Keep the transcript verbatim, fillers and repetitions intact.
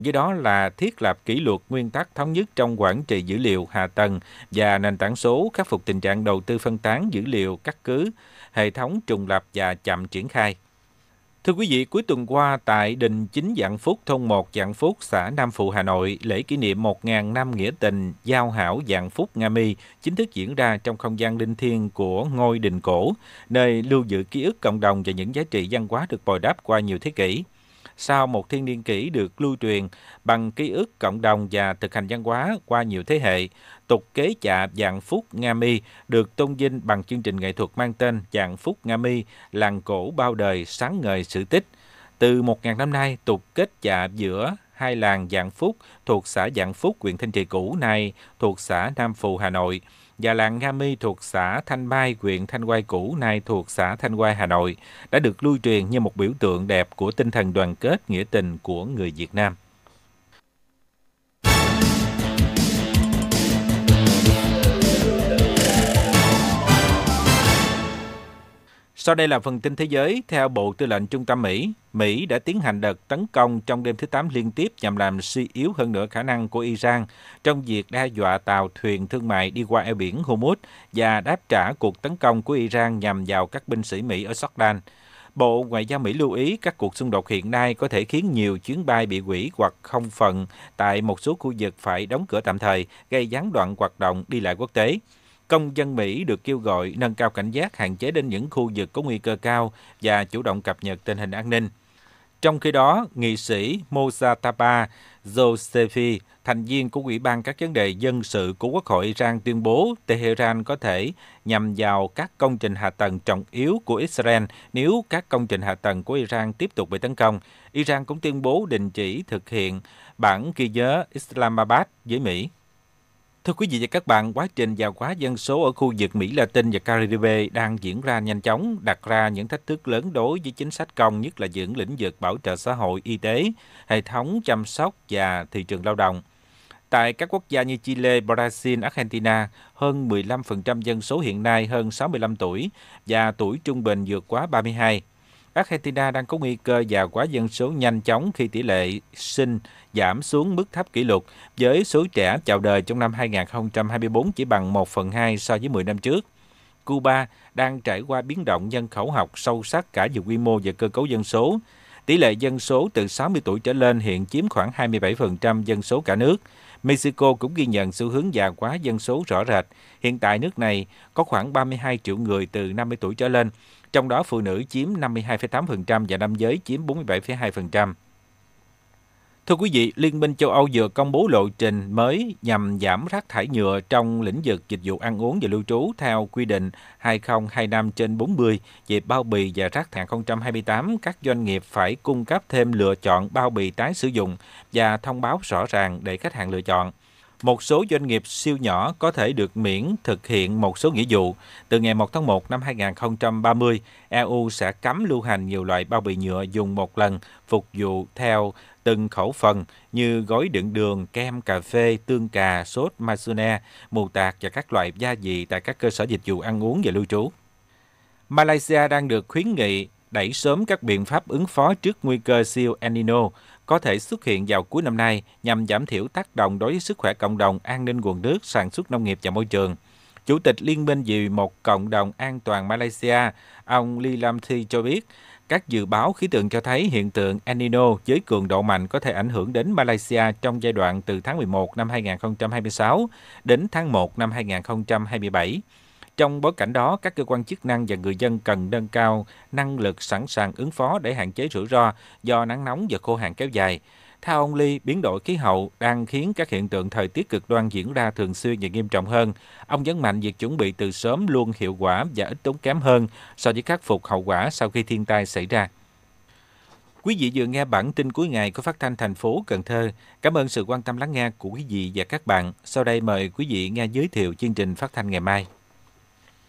với đó là thiết lập kỷ luật nguyên tắc thống nhất trong quản trị dữ liệu, hạ tầng và nền tảng số, khắc phục tình trạng đầu tư phân tán dữ liệu, cắt cứ, hệ thống trùng lập và chậm triển khai. Thưa quý vị, cuối tuần qua tại Đình Chính Vạn Phúc, thôn một Vạn Phúc, xã Nam Phụ, Hà Nội, lễ kỷ niệm một nghìn năm nghĩa tình giao hảo Vạn Phúc Nga Mi chính thức diễn ra trong không gian linh thiêng của ngôi đình cổ, nơi lưu giữ ký ức cộng đồng và những giá trị văn hóa được bồi đắp qua nhiều thế kỷ. Sau một thiên niên kỷ được lưu truyền bằng ký ức cộng đồng và thực hành văn hóa qua nhiều thế hệ, tục kế chạ Vạn Phúc Nga Mi được tôn vinh bằng chương trình nghệ thuật mang tên Vạn Phúc Nga Mi, làng cổ bao đời sáng ngời sự tích. Từ một nghìn năm nay, tục kết chạ giữa hai làng Vạn Phúc thuộc xã Vạn Phúc, huyện Thanh Trì cũ, nay thuộc xã Nam Phù, Hà Nội, và làng Nga Mi thuộc xã Thanh Mai, huyện Thanh Oai cũ, nay thuộc xã Thanh Oai, Hà Nội, đã được lưu truyền như một biểu tượng đẹp của tinh thần đoàn kết, nghĩa tình của người Việt Nam. Sau đây là phần tin thế giới. Theo Bộ Tư lệnh Trung tâm Mỹ, Mỹ đã tiến hành đợt tấn công trong đêm thứ tám liên tiếp nhằm làm suy yếu hơn nữa khả năng của Iran trong việc đe dọa tàu thuyền thương mại đi qua eo biển Hormuz và đáp trả cuộc tấn công của Iran nhằm vào các binh sĩ Mỹ ở Jordan. Bộ Ngoại giao Mỹ lưu ý các cuộc xung đột hiện nay có thể khiến nhiều chuyến bay bị hủy hoặc không phận tại một số khu vực phải đóng cửa tạm thời, gây gián đoạn hoạt động đi lại quốc tế. Công dân Mỹ được kêu gọi nâng cao cảnh giác, hạn chế đến những khu vực có nguy cơ cao và chủ động cập nhật tình hình an ninh. Trong khi đó, nghị sĩ Mojtaba Josefi, thành viên của Ủy ban các vấn đề dân sự của Quốc hội Iran, tuyên bố Tehran có thể nhằm vào các công trình hạ tầng trọng yếu của Israel nếu các công trình hạ tầng của Iran tiếp tục bị tấn công. Iran cũng tuyên bố đình chỉ thực hiện bản ghi nhớ Islamabad với Mỹ. Thưa quý vị và các bạn, quá trình già hóa dân số ở khu vực Mỹ Latin và Caribe đang diễn ra nhanh chóng, đặt ra những thách thức lớn đối với chính sách công, nhất là những lĩnh vực bảo trợ xã hội, y tế, hệ thống chăm sóc và thị trường lao động. Tại các quốc gia như Chile, Brazil, Argentina, hơn mười lăm phần trăm dân số hiện nay hơn sáu mươi lăm tuổi và tuổi trung bình vượt quá ba mươi hai. Argentina đang có nguy cơ già hóa dân số nhanh chóng khi tỷ lệ sinh giảm xuống mức thấp kỷ lục, với số trẻ chào đời trong năm hai nghìn không trăm hai mươi tư chỉ bằng một phần hai so với mười năm trước. Cuba đang trải qua biến động nhân khẩu học sâu sắc cả về quy mô và cơ cấu dân số. Tỷ lệ dân số từ sáu mươi tuổi trở lên hiện chiếm khoảng hai mươi bảy phần trăm dân số cả nước. Mexico cũng ghi nhận xu hướng già hóa dân số rõ rệt. Hiện tại nước này có khoảng ba mươi hai triệu người từ năm mươi tuổi trở lên, trong đó phụ nữ chiếm năm mươi hai phẩy tám phần trăm và nam giới chiếm bốn mươi bảy phẩy hai phần trăm. Thưa quý vị, Liên minh châu Âu vừa công bố lộ trình mới nhằm giảm rác thải nhựa trong lĩnh vực dịch vụ ăn uống và lưu trú theo quy định hai không hai năm trên bốn mươi về bao bì và rác thải hai không hai tám. Các doanh nghiệp phải cung cấp thêm lựa chọn bao bì tái sử dụng và thông báo rõ ràng để khách hàng lựa chọn. Một số doanh nghiệp siêu nhỏ có thể được miễn thực hiện một số nghĩa vụ. Từ ngày một tháng một năm hai nghìn không trăm ba mươi, e u sẽ cấm lưu hành nhiều loại bao bì nhựa dùng một lần phục vụ theo từng khẩu phần như gói đựng đường, kem, cà phê, tương cà, sốt, mayonnaise, mù tạt và các loại gia vị tại các cơ sở dịch vụ ăn uống và lưu trú. Malaysia đang được khuyến nghị đẩy sớm các biện pháp ứng phó trước nguy cơ siêu El Nino có thể xuất hiện vào cuối năm nay nhằm giảm thiểu tác động đối với sức khỏe cộng đồng, an ninh nguồn nước, sản xuất nông nghiệp và môi trường. Chủ tịch Liên minh vì một cộng đồng an toàn Malaysia, ông Lee Lam Thi cho biết, các dự báo khí tượng cho thấy hiện tượng El Nino với cường độ mạnh có thể ảnh hưởng đến Malaysia trong giai đoạn từ tháng mười một năm hai nghìn không trăm hai mươi sáu đến tháng một năm hai nghìn không trăm hai mươi bảy. Trong bối cảnh đó, các cơ quan chức năng và người dân cần nâng cao năng lực sẵn sàng ứng phó để hạn chế rủi ro do nắng nóng và khô hạn kéo dài. Theo ông Lee, biến đổi khí hậu đang khiến các hiện tượng thời tiết cực đoan diễn ra thường xuyên và nghiêm trọng hơn. Ông nhấn mạnh việc chuẩn bị từ sớm luôn hiệu quả và ít tốn kém hơn so với khắc phục hậu quả sau khi thiên tai xảy ra. Quý vị vừa nghe bản tin cuối ngày của Phát thanh thành phố Cần Thơ. Cảm ơn sự quan tâm lắng nghe của quý vị và các bạn. Sau đây mời quý vị nghe giới thiệu chương trình phát thanh ngày mai.